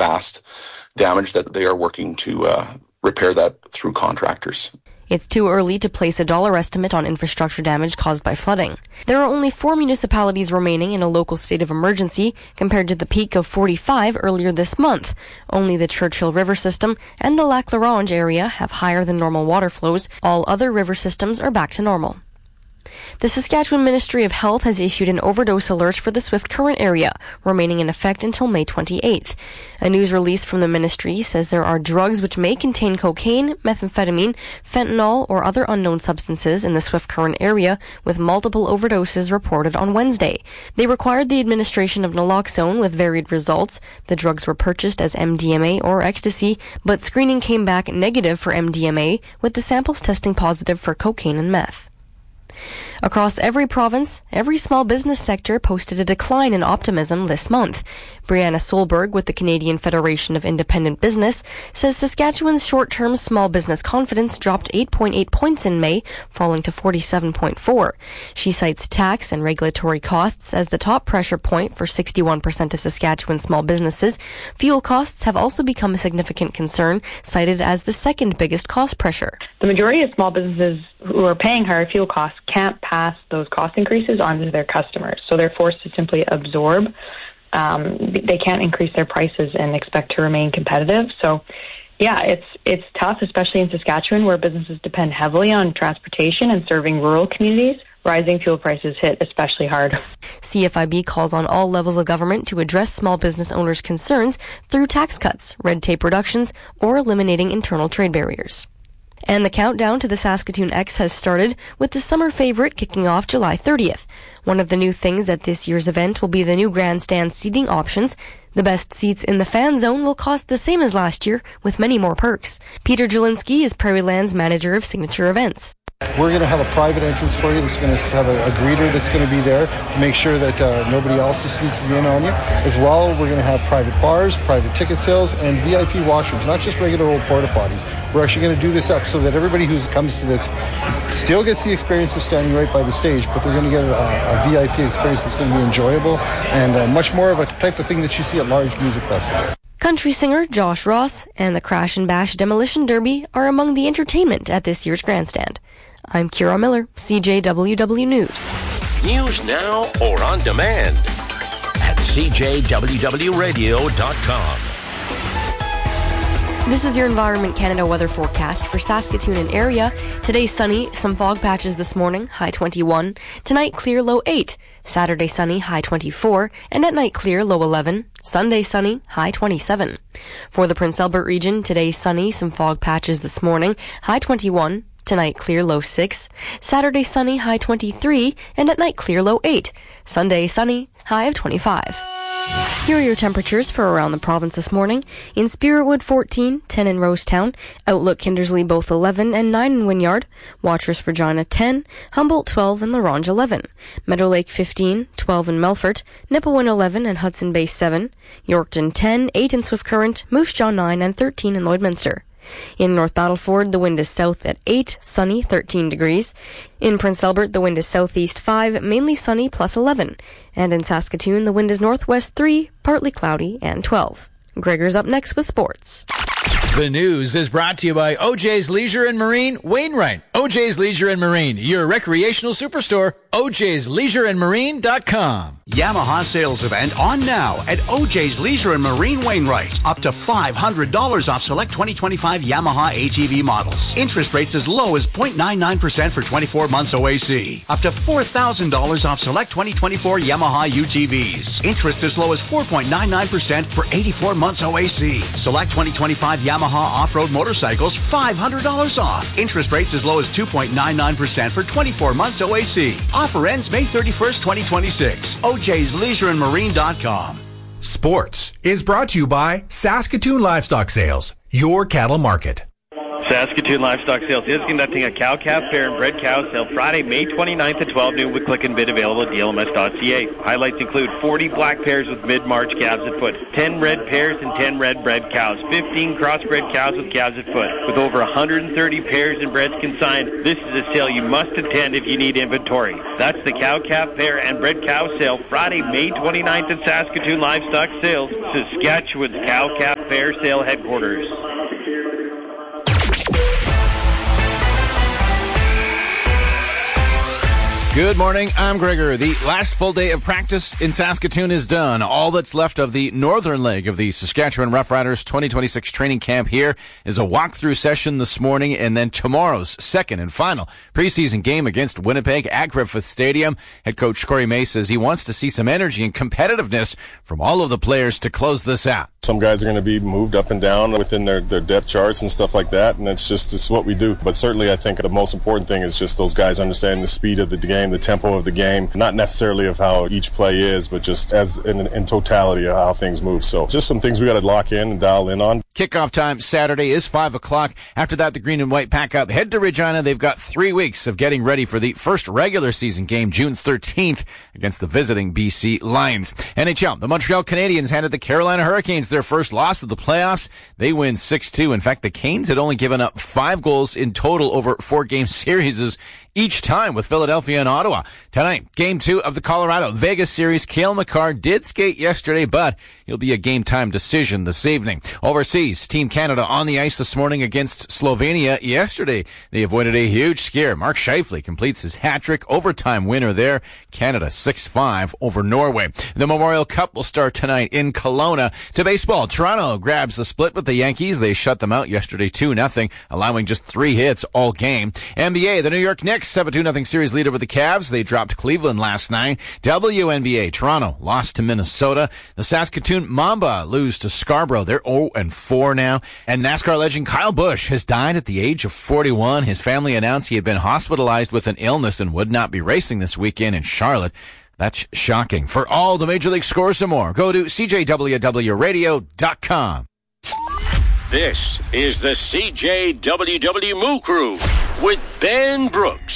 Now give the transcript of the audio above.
vast damage that they are working to repair that through contractors. It's too early to place a dollar estimate on infrastructure damage caused by flooding. There are only 4 municipalities remaining in a local state of emergency compared to the peak of 45 earlier this month. Only the Churchill River system and the Lac La Ronge area have higher than normal water flows. All other river systems are back to normal. The Saskatchewan Ministry of Health has issued an overdose alert for the Swift Current area, remaining in effect until May 28th. A news release from the ministry says there are drugs which may contain cocaine, methamphetamine, fentanyl, or other unknown substances in the Swift Current area, with multiple overdoses reported on Wednesday. They required the administration of naloxone with varied results. The drugs were purchased as MDMA or ecstasy, but screening came back negative for MDMA, with the samples testing positive for cocaine and meth. Across every province, every small business sector posted a decline in optimism this month. Brianna Solberg with the Canadian Federation of Independent Business says Saskatchewan's short-term small business confidence dropped 8.8 points in May, falling to 47.4. She cites tax and regulatory costs as the top pressure point for 61% of Saskatchewan small businesses. Fuel costs have also become a significant concern, cited as the second biggest cost pressure. The majority of small businesses who are paying higher fuel costs can't pass those cost increases onto their customers, so they're forced to simply absorb. They can't increase their prices and expect to remain competitive. So, yeah, it's tough, especially in Saskatchewan, where businesses depend heavily on transportation and serving rural communities. Rising fuel prices hit especially hard. CFIB calls on all levels of government to address small business owners' concerns through tax cuts, red tape reductions, or eliminating internal trade barriers. And the countdown to the Saskatoon X has started, with the summer favorite kicking off July 30th. One of the new things at this year's event will be the new grandstand seating options. The best seats in the fan zone will cost the same as last year, with many more perks. Peter Jelinski is Prairieland's manager of signature events. We're going to have a private entrance for you. That's going to have a greeter that's going to be there to make sure that nobody else is sneaking in on you. As well, we're going to have private bars, private ticket sales, and VIP washrooms, not just regular old porta potties. We're actually going to do this up so that everybody who comes to this still gets the experience of standing right by the stage, but they're going to get a VIP experience that's going to be enjoyable and much more of a type of thing that you see at large music festivals. Country singer Josh Ross and the Crash and Bash Demolition Derby are among the entertainment at this year's grandstand. I'm Kira Miller, CJWW News. News now or on demand at CJWWradio.com. This is your Environment Canada weather forecast for Saskatoon and area. Today sunny, some fog patches this morning, high 21. Tonight clear, low 8. Saturday sunny, high 24. And at night clear, low 11. Sunday sunny, high 27. For the Prince Albert region, today sunny, some fog patches this morning, high 21. Tonight clear, low 6. Saturday sunny, high 23. And at night clear, low 8. Sunday sunny, high of 25. Here are your temperatures for around the province this morning. In Spiritwood, 14, 10 in Rosetown. Outlook, Kindersley, both 11 and 9 in Wynyard. Watrous, Regina, 10. Humboldt, 12 and La Ronge, 11. Meadow Lake, 15, 12 in Melfort. Nipawin, 11 and Hudson Bay, 7. Yorkton, 10, 8 in Swift Current. Moose Jaw, 9 and 13 in Lloydminster. In North Battleford, the wind is south at 8, sunny, 13 degrees. In Prince Albert, the wind is southeast 5, mainly sunny, plus 11. And in Saskatoon, the wind is northwest 3, partly cloudy, and 12. Gregor's up next with sports. The news is brought to you by OJ's Leisure and Marine, Wainwright. OJ's Leisure and Marine, your recreational superstore. OJ'sLeisureandMarine.com. Yamaha sales event on now at OJ's Leisure and Marine Wainwright. Up to $500 off select 2025 Yamaha ATV models. Interest rates as low as 0.99% for 24 months OAC. Up to $4,000 off select 2024 Yamaha UTVs. Interest as low as 4.99% for 84 months OAC. Select 2025 Yamaha off-road motorcycles, $500 off. Interest rates as low as 2.99% for 24 months OAC. Offer ends May 31st, 2026. OJ'sLeisureandMarine.com. Sports is brought to you by Saskatoon Livestock Sales, your cattle market. Saskatoon Livestock Sales is conducting a cow-calf fair and bred cow sale Friday, May 29th at 12 noon with click and bid available at dlms.ca. Highlights include 40 black pairs with mid-March calves at foot, 10 red pairs and 10 red bred cows, 15 crossbred cows with calves at foot. With over 130 pairs and breds consigned, this is a sale you must attend if you need inventory. That's the cow-calf fair and bred cow sale Friday, May 29th at Saskatoon Livestock Sales, Saskatchewan's cow-calf fair sale headquarters. Good morning, I'm Gregor. The last full day of practice in Saskatoon is done. All that's left of the northern leg of the Saskatchewan Roughriders 2026 training camp here is a walkthrough session this morning, and then tomorrow's second and final preseason game against Winnipeg at Griffith Stadium. Head coach Corey May says he wants to see some energy and competitiveness from all of the players to close this out. Some guys are going to be moved up and down within their depth charts and stuff like that, and it's what we do. But certainly I think the most important thing is just those guys understanding the speed of the game, the tempo of the game, not necessarily of how each play is, but just as in totality of how things move. So just some things we got to lock in and dial in on. Kickoff time Saturday is 5 o'clock. After that, the green and white pack up, head to Regina. They've got 3 weeks of getting ready for the first regular season game, June 13th, against the visiting BC Lions. NHL, the Montreal Canadiens handed the Carolina Hurricanes their first loss of the playoffs. They win 6-2. In fact, the Canes had only given up 5 goals in total over 4-game series each time with Philadelphia and Ottawa. Tonight, Game 2 of the Colorado-Vegas series. Cale Makar did skate yesterday, but he'll be a game-time decision this evening. Overseas, Team Canada on the ice this morning against Slovenia. Yesterday, they avoided a huge scare. Mark Scheifele completes his hat-trick overtime winner there. Canada 6-5 over Norway. The Memorial Cup will start tonight in Kelowna. To baseball, Toronto grabs the split with the Yankees. They shut them out yesterday 2-0, allowing just 3 hits all game. NBA, the New York Knicks have a 2-0 series lead over the Cavs. They dropped Cleveland last night. WNBA, Toronto lost to Minnesota. The Saskatoon Mamba lose to Scarborough. They're 0-4 now. And NASCAR legend Kyle Busch has died at the age of 41. His family announced he had been hospitalized with an illness and would not be racing this weekend in Charlotte. That's shocking. For all the Major League scores and more, go to CJWWRadio.com. This is the CJWW Moo Crew with Ben Brooks.